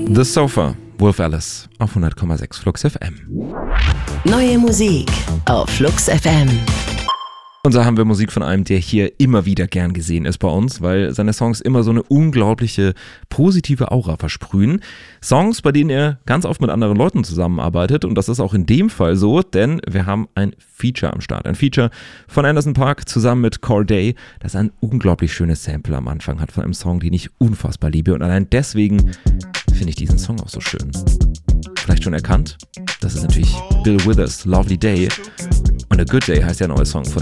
The Sofa, Wolf Alice auf 100,6 Flux FM. Neue Musik auf Flux FM. Und so haben wir Musik von einem, der hier immer wieder gern gesehen ist bei uns, weil seine Songs immer so eine unglaubliche positive Aura versprühen. Songs, bei denen er ganz oft mit anderen Leuten zusammenarbeitet, und das ist auch in dem Fall so, denn wir haben ein Feature am Start. Ein Feature von Anderson .Paak zusammen mit Cordae, das ein unglaublich schönes Sample am Anfang hat von einem Song, den ich unfassbar liebe, und allein deswegen finde ich diesen Song auch so schön. Vielleicht schon erkannt? Das ist natürlich Bill Withers, Lovely Day, und A Good Day heißt der neue Song von